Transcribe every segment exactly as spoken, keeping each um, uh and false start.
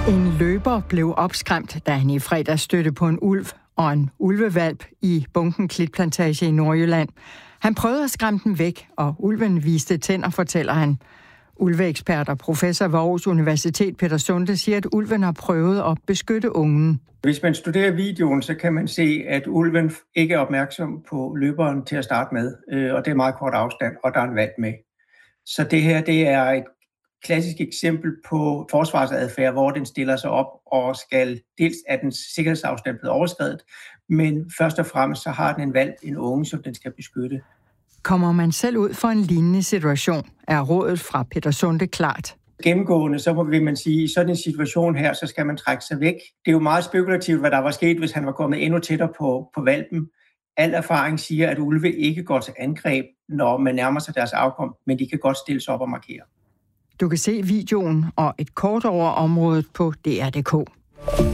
En løber blev opskræmt, da han i fredags stødte på en ulv og en ulvevalp i Bunken Klitplantage i Nordjylland. Han prøvede at skræmme den væk, og ulven viste tænder, fortæller han. Ulveekspert og professor ved Aarhus Universitet, Peter Sunde, siger, at ulven har prøvet at beskytte ungen. Hvis man studerer videoen, så kan man se, at ulven ikke er opmærksom på løberen til at starte med, og det er meget kort afstand, og der er en valp med. Så det her, det er et klassisk eksempel på forsvarsadfærd, hvor den stiller sig op og skal, dels er den sikkerhedsafstand blevet overskredet, men først og fremmest så har den en valp, en unge, som den skal beskytte. Kommer man selv ud for en lignende situation, er rådet fra Peter Sunde klart. Gennemgående, så vil man sige, at i sådan en situation her, så skal man trække sig væk. Det er jo meget spekulativt, hvad der var sket, hvis han var kommet endnu tættere på, på valpen. Al erfaring siger, at ulve ikke går til angreb, når man nærmer sig deres afkom, men de kan godt stille sig op og markere. Du kan se videoen og et kort over området på D R punktum d k.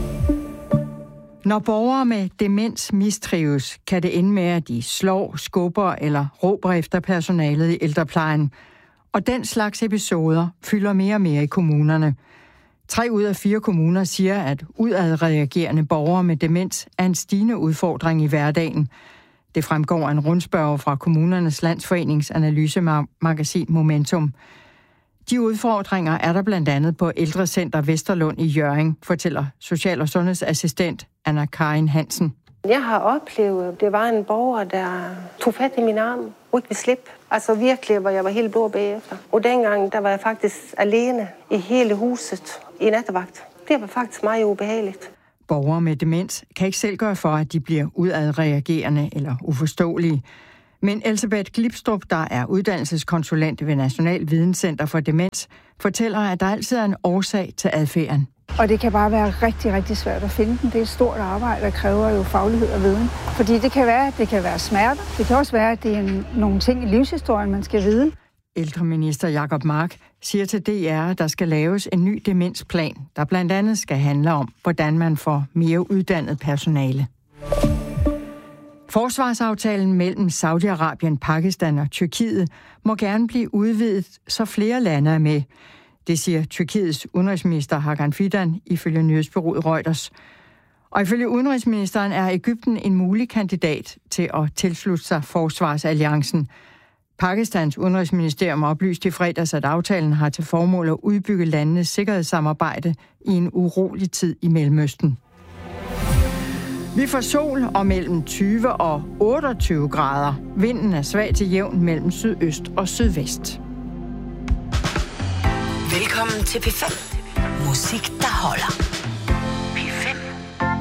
Når borgere med demens mistrives, kan det ende med, at de slår, skubber eller råber efter personalet i ældreplejen. Og den slags episoder fylder mere og mere i kommunerne. Tre ud af fire kommuner siger, at udadreagerende borgere med demens er en stigende udfordring i hverdagen. Det fremgår af en rundspørge fra Kommunernes Landsforenings analysemagasin Momentum. De udfordringer er der blandt andet på Ældrecenter Vesterlund i Hjørring, fortæller social- og sundhedsassistent Anna Karin Hansen. Jeg har oplevet, at det var en borger, der tog fat i min arm og ikke ville slippe. Altså virkelig, hvor jeg var helt blå bagefter. Og dengang, der var jeg faktisk alene i hele huset i nattevagt. Det var faktisk meget ubehageligt. Borgere med demens kan ikke selv gøre for, at de bliver udadreagerende eller uforståelige. Men Elsebeth Glipstrup, der er uddannelseskonsulent ved National Videnscenter for Demens, fortæller, at der altid er en årsag til adfærden. Og det kan bare være rigtig, rigtig svært at finde den. Det er et stort arbejde, der kræver jo faglighed og viden. Fordi det kan være, at det kan være smerter. Det kan også være, at det er en, nogle ting i livshistorien, man skal vide. Ældreminister Jacob Mark siger til D R, at der skal laves en ny demensplan, der blandt andet skal handle om, hvordan man får mere uddannet personale. Forsvarsaftalen mellem Saudi-Arabien, Pakistan og Tyrkiet må gerne blive udvidet, så flere lande er med. Det siger Tyrkiets udenrigsminister Hakan Fidan ifølge nyhedsbureauet Reuters. Og ifølge udenrigsministeren er Egypten en mulig kandidat til at tilslutte sig forsvarsalliancen. Pakistans udenrigsministerium oplyste i fredags, at aftalen har til formål at udbygge landenes sikkerhedssamarbejde i en urolig tid i Mellemøsten. Vi får sol og mellem tyve og otteogtyve grader. Vinden er svag til jævn mellem sydøst og sydvest. Velkommen til P fem. Musik, der holder.